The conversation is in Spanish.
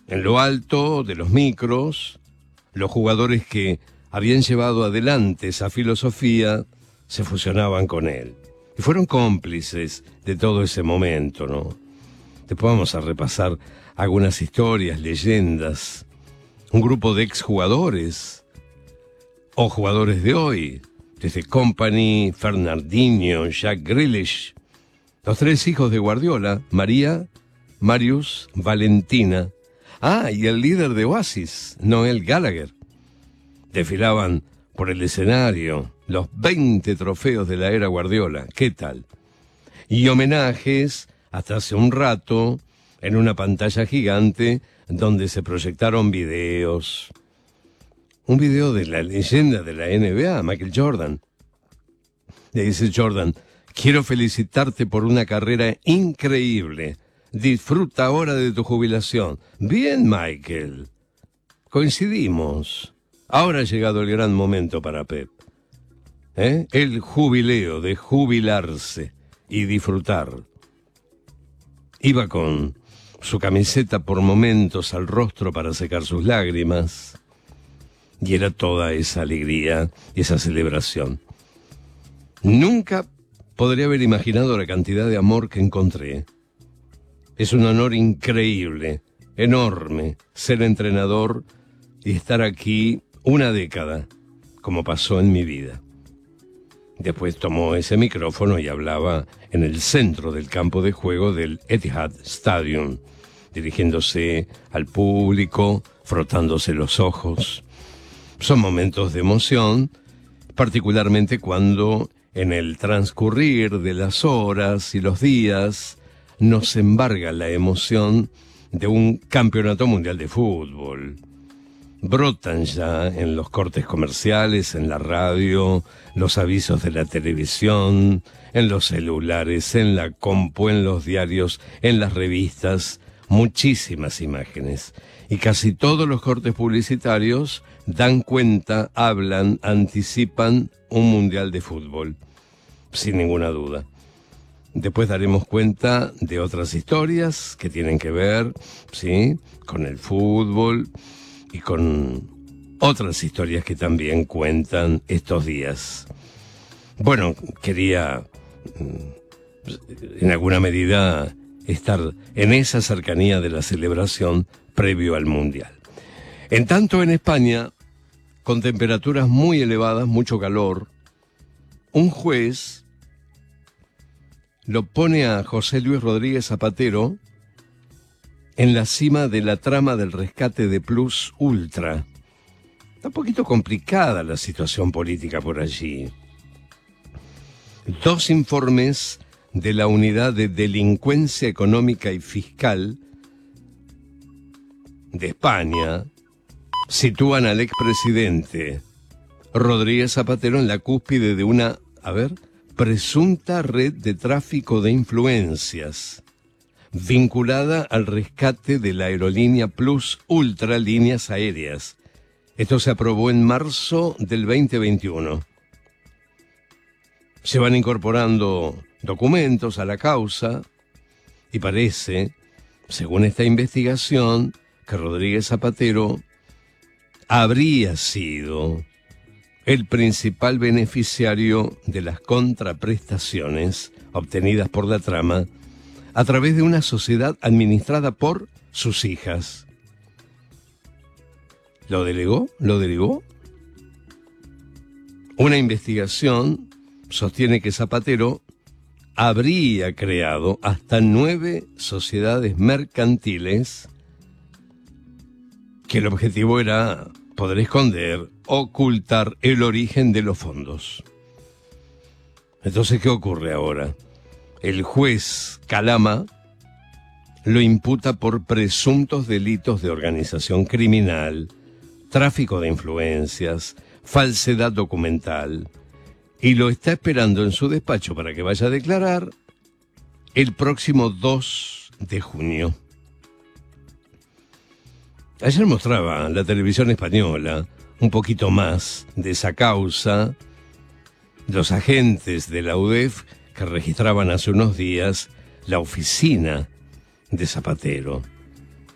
En lo alto de los micros, los jugadores que habían llevado adelante esa filosofía se fusionaban con él. Y fueron cómplices de todo ese momento, ¿no? Después vamos a repasar algunas historias, leyendas. Un grupo de exjugadores o jugadores de hoy, desde Kompany, Fernandinho, Jack Grealish, los tres hijos de Guardiola, María, Marius, Valentina. Y el líder de Oasis, Noel Gallagher. Desfilaban por el escenario los 20 trofeos de la era Guardiola. ¿Qué tal? Y homenajes hasta hace un rato en una pantalla gigante donde se proyectaron videos. Un video de la leyenda de la NBA, Michael Jordan. Le dice Jordan: quiero felicitarte por una carrera increíble. Disfruta ahora de tu jubilación. Bien, Michael. Coincidimos. Ahora ha llegado el gran momento para Pep. El jubileo de jubilarse y disfrutar. Iba con su camiseta por momentos al rostro para secar sus lágrimas. Y era toda esa alegría y esa celebración. Nunca podría haber imaginado la cantidad de amor que encontré. Es un honor increíble, enorme, ser entrenador y estar aquí una década, como pasó en mi vida. Después tomó ese micrófono y hablaba en el centro del campo de juego del Etihad Stadium, dirigiéndose al público, frotándose los ojos. Son momentos de emoción, particularmente cuando en el transcurrir de las horas y los días nos embarga la emoción de un campeonato mundial de fútbol. Brotan ya en los cortes comerciales, en la radio, los avisos de la televisión, en los celulares, en la compu, en los diarios, en las revistas, muchísimas imágenes. Y casi todos los cortes publicitarios dan cuenta, hablan, anticipan un mundial de fútbol, sin ninguna duda. Después daremos cuenta de otras historias que tienen que ver, ¿sí?, con el fútbol y con otras historias que también cuentan estos días. Bueno, quería en alguna medida estar en esa cercanía de la celebración previo al Mundial. En tanto, en España, con temperaturas muy elevadas, mucho calor, un juez lo pone a José Luis Rodríguez Zapatero en la cima de la trama del rescate de Plus Ultra. Está un poquito complicada la situación política por allí. 2 informes de la Unidad de Delincuencia Económica y Fiscal de España sitúan al expresidente Rodríguez Zapatero en la cúspide de una, presunta red de tráfico de influencias vinculada al rescate de la aerolínea Plus Ultra Líneas Aéreas. Esto se aprobó en marzo del 2021. Se van incorporando documentos a la causa y parece, según esta investigación, que Rodríguez Zapatero habría sido el principal beneficiario de las contraprestaciones obtenidas por la trama a través de una sociedad administrada por sus hijas. ¿Lo delegó? Una investigación sostiene que Zapatero habría creado hasta 9 sociedades mercantiles que el objetivo era poder esconder, ocultar el origen de los fondos. Entonces, ¿qué ocurre ahora? El juez Calama lo imputa por presuntos delitos de organización criminal, tráfico de influencias, falsedad documental, y lo está esperando en su despacho para que vaya a declarar el próximo 2 de junio. Ayer mostraba la televisión española un poquito más de esa causa. Los agentes de la UDEF que registraban hace unos días la oficina de Zapatero.